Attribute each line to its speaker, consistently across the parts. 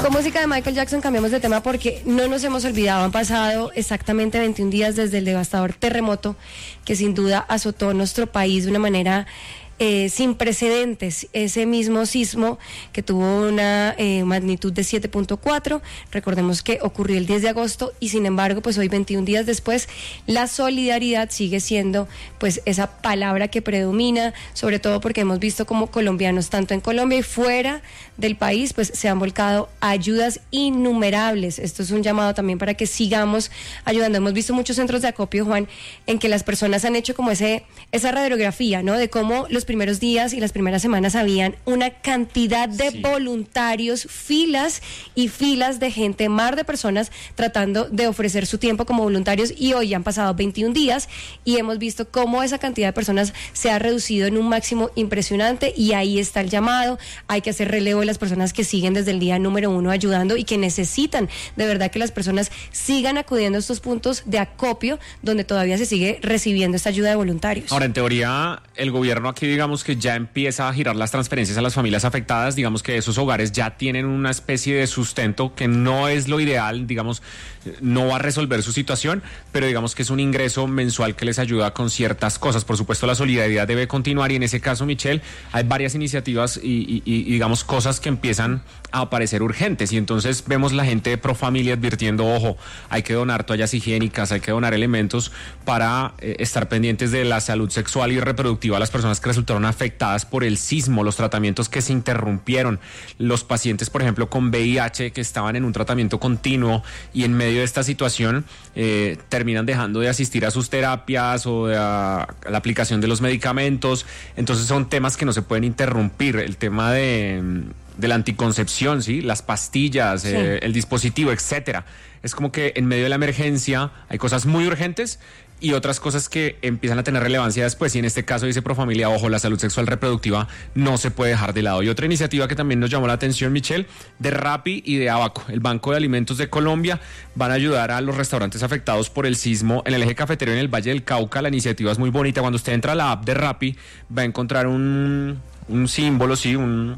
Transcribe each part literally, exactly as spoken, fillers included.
Speaker 1: Con música de Michael Jackson cambiamos de tema porque no nos hemos olvidado, han pasado exactamente veintiún días desde el devastador terremoto que sin duda azotó nuestro país de una manera Eh, sin precedentes. Ese mismo sismo que tuvo una eh, magnitud de siete punto cuatro, recordemos que ocurrió el diez de agosto y sin embargo pues hoy veintiún días después la solidaridad sigue siendo pues esa palabra que predomina, sobre todo porque hemos visto como colombianos tanto en Colombia y fuera del país pues se han volcado a ayudas innumerables. Esto es un llamado también para que sigamos ayudando. Hemos visto muchos centros de acopio, Juan, en que las personas han hecho como ese esa radiografía, ¿no? De cómo los primeros días y las primeras semanas habían una cantidad de sí. voluntarios, filas y filas de gente, mar de personas tratando de ofrecer su tiempo como voluntarios, y hoy han pasado veintiún días y hemos visto cómo esa cantidad de personas se ha reducido en un máximo impresionante, y ahí está el llamado. Hay que hacer relevo de las personas que siguen desde el día número uno ayudando y que necesitan de verdad que las personas sigan acudiendo a estos puntos de acopio donde todavía se sigue recibiendo esta ayuda de voluntarios.
Speaker 2: Ahora, en teoría, el gobierno aquí digamos que ya empieza a girar las transferencias a las familias afectadas, digamos que esos hogares ya tienen una especie de sustento que no es lo ideal, digamos, no va a resolver su situación, pero digamos que es un ingreso mensual que les ayuda con ciertas cosas. Por supuesto, la solidaridad debe continuar y en ese caso, Michelle, hay varias iniciativas y, y, y digamos cosas que empiezan a aparecer urgentes, y entonces vemos la gente de Profamilia advirtiendo, ojo, hay que donar toallas higiénicas, hay que donar elementos para eh, estar pendientes de la salud sexual y reproductiva a las personas que resultaron afectadas por el sismo, los tratamientos que se interrumpieron, los pacientes, por ejemplo, con V I H que estaban en un tratamiento continuo y en medio de esta situación eh, terminan dejando de asistir a sus terapias o de a, a la aplicación de los medicamentos. Entonces son temas que no se pueden interrumpir. El tema de, de la anticoncepción, ¿sí? Las pastillas, sí. eh, el dispositivo, etcétera. Es como que en medio de la emergencia hay cosas muy urgentes y otras cosas que empiezan a tener relevancia después, y en este caso dice Profamilia, ojo, la salud sexual reproductiva no se puede dejar de lado. Y otra iniciativa que también nos llamó la atención, Michelle, de Rappi y de Abaco, el Banco de Alimentos de Colombia, van a ayudar a los restaurantes afectados por el sismo en el eje cafetero en el Valle del Cauca. La iniciativa es muy bonita. Cuando usted entra a la app de Rappi va a encontrar un, un símbolo, sí, un,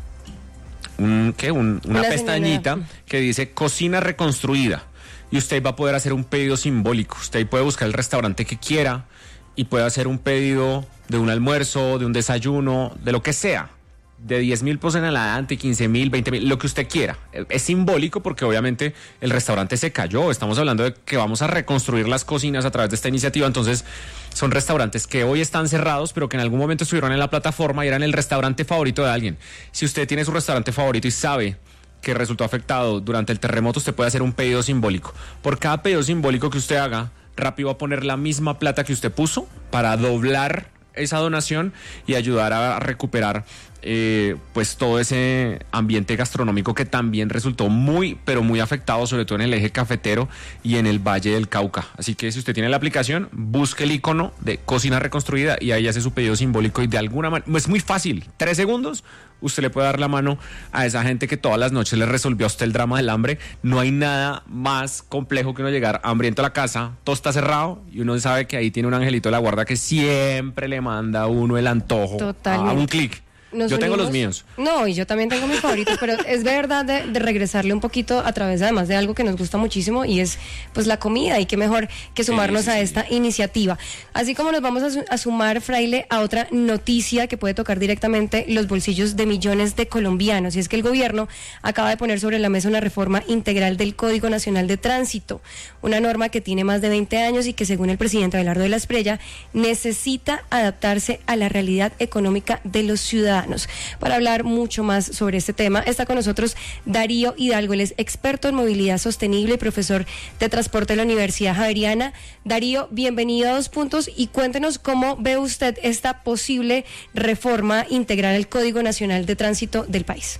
Speaker 2: un ¿qué? Un, una, una pestañita señora que dice cocina reconstruida. Y usted va a poder hacer un pedido simbólico. Usted puede buscar el restaurante que quiera y puede hacer un pedido de un almuerzo, de un desayuno, de lo que sea. De diez mil pesos en adelante, quince mil, veinte mil, lo que usted quiera. Es simbólico porque obviamente el restaurante se cayó. Estamos hablando de que vamos a reconstruir las cocinas a través de esta iniciativa. Entonces son restaurantes que hoy están cerrados, pero que en algún momento estuvieron en la plataforma y eran el restaurante favorito de alguien. Si usted tiene su restaurante favorito y sabe que resultó afectado durante el terremoto, usted puede hacer un pedido simbólico. Por cada pedido simbólico que usted haga, Rappi va a poner la misma plata que usted puso para doblar esa donación y ayudar a recuperar eh, pues todo ese ambiente gastronómico que también resultó muy, pero muy afectado, sobre todo en el eje cafetero y en el Valle del Cauca. Así que si usted tiene la aplicación, busque el icono de cocina reconstruida y ahí hace su pedido simbólico, y de alguna manera, es muy fácil, tres segundos, usted le puede dar la mano a esa gente que todas las noches le resolvió a usted el drama del hambre. No hay nada más complejo que uno llegar hambriento a la casa, todo está cerrado y uno sabe que ahí tiene un angelito de la guarda que siempre le manda a uno el antojo. Totalmente. A un clic. Nos yo unimos, tengo los míos.
Speaker 1: No, y yo también tengo mis favoritos, pero es verdad de, de regresarle un poquito a través, además de algo que nos gusta muchísimo, y es pues la comida, y qué mejor que sumarnos sí, sí, a esta sí. iniciativa. Así como nos vamos a, su, a sumar, Fraile, a otra noticia que puede tocar directamente los bolsillos de millones de colombianos, y es que el gobierno acaba de poner sobre la mesa una reforma integral del Código Nacional de Tránsito, una norma que tiene más de veinte años y que, según el presidente Abelardo de la Espriella, necesita adaptarse a la realidad económica de los ciudadanos. Para hablar mucho más sobre este tema, está con nosotros Darío Hidalgo. Él es experto en movilidad sostenible y profesor de transporte de la Universidad Javeriana. Darío, bienvenido a Dos Puntos, y cuéntenos cómo ve usted esta posible reforma integral al Código Nacional de Tránsito del país.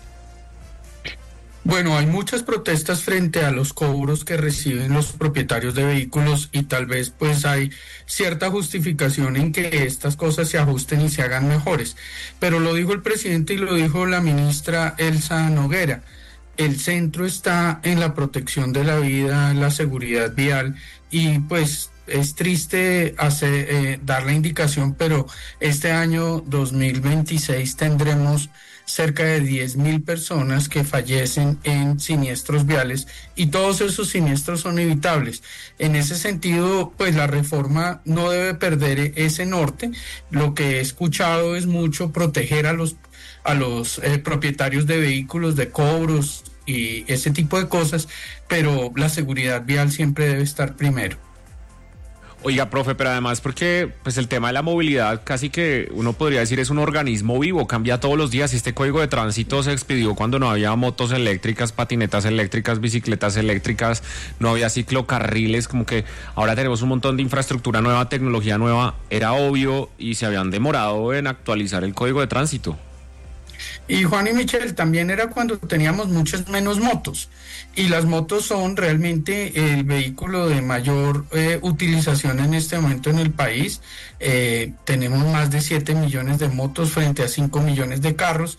Speaker 3: Bueno, hay muchas protestas frente a los cobros que reciben los propietarios de vehículos, y tal vez pues hay cierta justificación en que estas cosas se ajusten y se hagan mejores. Pero lo dijo el presidente y lo dijo la ministra Elsa Noguera. El centro está en la protección de la vida, la seguridad vial, y pues es triste hacer, eh, dar la indicación, pero este año dos mil veintiséis tendremos cerca de diez mil personas que fallecen en siniestros viales, y todos esos siniestros son evitables. En ese sentido, pues la reforma no debe perder ese norte. Lo que he escuchado es mucho proteger a los, a los eh, propietarios de vehículos, de cobros y ese tipo de cosas, pero la seguridad vial siempre debe estar primero.
Speaker 2: Oiga, profe, pero además porque pues el tema de la movilidad casi que uno podría decir es un organismo vivo, cambia todos los días. Este código de tránsito se expidió cuando no había motos eléctricas, patinetas eléctricas, bicicletas eléctricas, no había ciclocarriles, como que ahora tenemos un montón de infraestructura nueva, tecnología nueva. Era obvio y se habían demorado en actualizar el código de tránsito.
Speaker 3: Y Juan y Michelle, también era cuando teníamos muchas menos motos, y las motos son realmente el vehículo de mayor eh, utilización en este momento en el país. Eh, tenemos más de siete millones de motos frente a cinco millones de carros,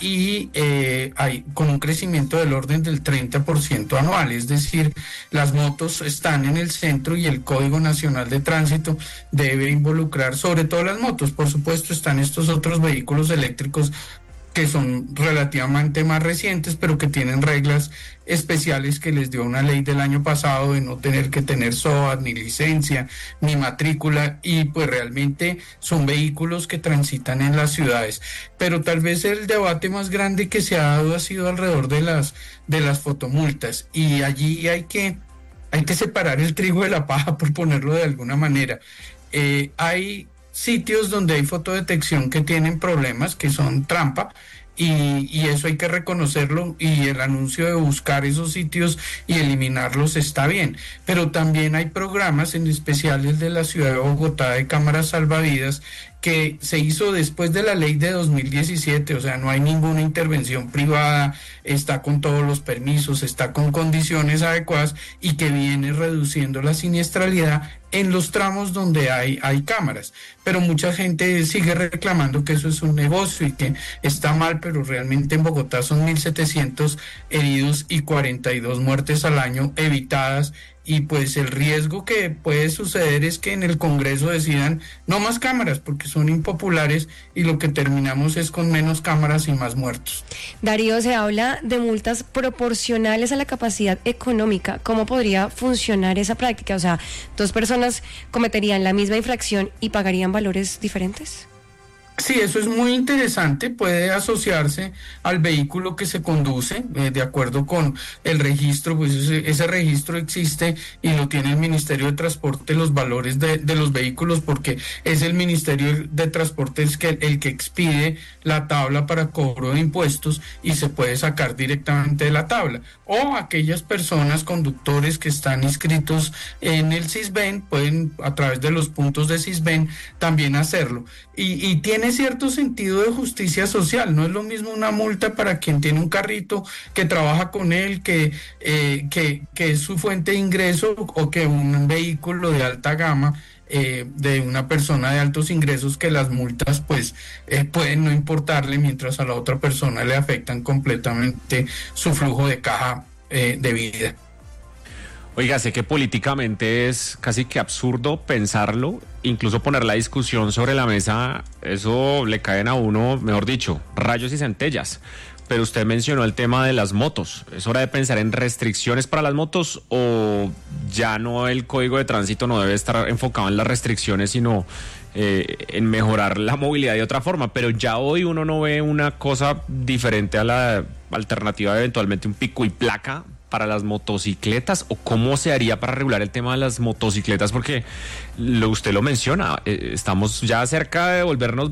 Speaker 3: y eh, hay con un crecimiento del orden del treinta por ciento anual, es decir, las motos están en el centro y el Código Nacional de Tránsito debe involucrar sobre todo las motos. Por supuesto están estos otros vehículos eléctricos que son relativamente más recientes, pero que tienen reglas especiales que les dio una ley del año pasado de no tener que tener S O A, ni licencia, ni matrícula, y pues realmente son vehículos que transitan en las ciudades. Pero tal vez el debate más grande que se ha dado ha sido alrededor de las, de las fotomultas, y allí hay que, hay que separar el trigo de la paja, por ponerlo de alguna manera. Eh, hay sitios donde hay fotodetección que tienen problemas, que son trampa, y, y eso hay que reconocerlo, y el anuncio de buscar esos sitios y eliminarlos está bien, pero también hay programas, en especial el de la ciudad de Bogotá, de cámaras salvavidas, que se hizo después de la ley de dos mil diecisiete, o sea, no hay ninguna intervención privada, está con todos los permisos, está con condiciones adecuadas, y que viene reduciendo la siniestralidad en los tramos donde hay, hay cámaras. Pero mucha gente sigue reclamando que eso es un negocio y que está mal, pero realmente en Bogotá son mil setecientos heridos y cuarenta y dos muertes al año evitadas. Y pues el riesgo que puede suceder es que en el Congreso decidan no más cámaras porque son impopulares, y lo que terminamos es con menos cámaras y más muertos.
Speaker 1: Darío, se habla de multas proporcionales a la capacidad económica. ¿Cómo podría funcionar esa práctica? O sea, ¿dos personas cometerían la misma infracción y pagarían valores diferentes?
Speaker 3: Sí, eso es muy interesante, puede asociarse al vehículo que se conduce, eh, de acuerdo con el registro, pues ese, ese registro existe y lo tiene el Ministerio de Transporte, los valores de, de los vehículos, porque es el Ministerio de Transporte el que, el que expide la tabla para cobro de impuestos, y se puede sacar directamente de la tabla. O aquellas personas, conductores que están inscritos en el SISBEN, pueden a través de los puntos de SISBEN también hacerlo. Y, y tiene cierto sentido de justicia social. No es lo mismo una multa para quien tiene un carrito que trabaja con él, que, eh, que, que es su fuente de ingreso, o que un vehículo de alta gama eh, de una persona de altos ingresos, que las multas pues eh, pueden no importarle, mientras a la otra persona le afectan completamente su flujo de caja eh, de vida.
Speaker 2: Oiga, sé que políticamente es casi que absurdo pensarlo, incluso poner la discusión sobre la mesa, eso le caen a uno, mejor dicho, rayos y centellas. Pero usted mencionó el tema de las motos. ¿Es hora de pensar en restricciones para las motos, o ya no, el código de tránsito no debe estar enfocado en las restricciones, sino eh, en mejorar la movilidad de otra forma? Pero ya hoy uno no ve una cosa diferente a la alternativa de eventualmente un pico y placa para las motocicletas, o cómo se haría para regular el tema de las motocicletas, porque lo, usted lo menciona, eh, estamos ya cerca de volvernos